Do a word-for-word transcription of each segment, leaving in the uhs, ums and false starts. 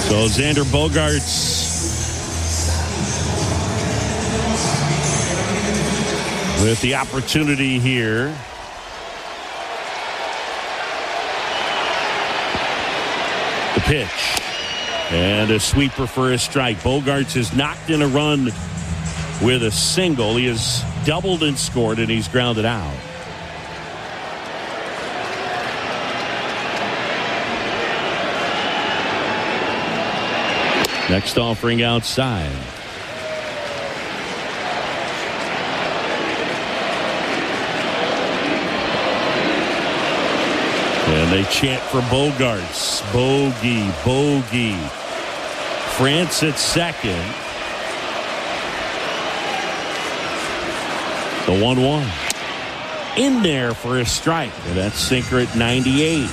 So Xander Bogaerts with the opportunity here. The pitch. And a sweeper for a strike. Bogaerts has knocked in a run with a single. He has doubled and scored, and he's grounded out. Next offering outside. And they chant for Bogaerts. Bogey, bogey. France at second. The one one. In there for a strike. And that's sinker at ninety-eight.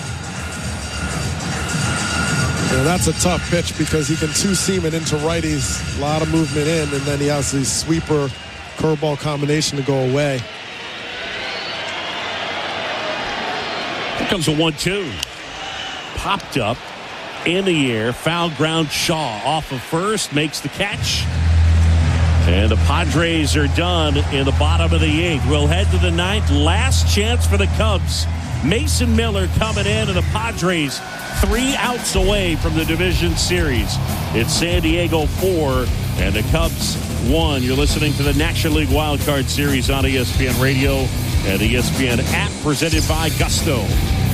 Yeah, that's a tough pitch because he can two-seam it into righties. A lot of movement in, and then he has the sweeper curveball combination to go away. Here comes a one two. Popped up in the air. Foul ground. Shaw off of first. Makes the catch. And the Padres are done in the bottom of the eighth. We'll head to the ninth. Last chance for the Cubs. Mason Miller coming in, and the Padres three outs away from the division series. It's San Diego four and the Cubs one. You're listening to the National League Wild Card Series on E S P N Radio and the E S P N app, presented by Gusto.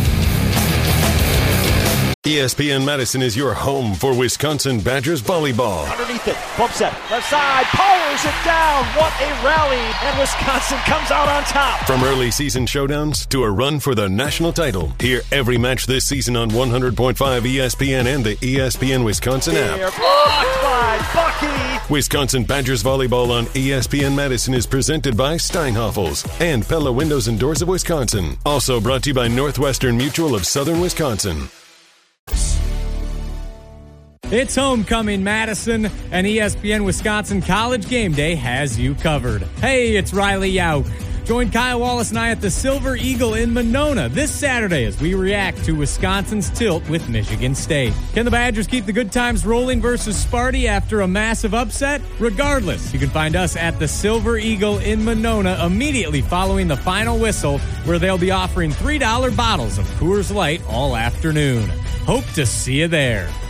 E S P N Madison is your home for Wisconsin Badgers volleyball. Underneath it, bump set, left side, powers it down. What a rally, and Wisconsin comes out on top. From early season showdowns to a run for the national title, hear every match this season on one hundred point five E S P N and the E S P N Wisconsin app. They're blocked by Bucky. Wisconsin Badgers volleyball on E S P N Madison is presented by Steinhoffels and Pella Windows and Doors of Wisconsin. Also brought to you by Northwestern Mutual of Southern Wisconsin. It's homecoming, Madison, and E S P N Wisconsin College Game Day has you covered. Hey, it's Riley Yauk. Join Kyle Wallace and I at the Silver Eagle in Monona this Saturday as we react to Wisconsin's tilt with Michigan State. Can the Badgers keep the good times rolling versus Sparty after a massive upset? Regardless, you can find us at the Silver Eagle in Monona immediately following the final whistle, where they'll be offering three dollar bottles of Coors Light all afternoon. Hope to see you there.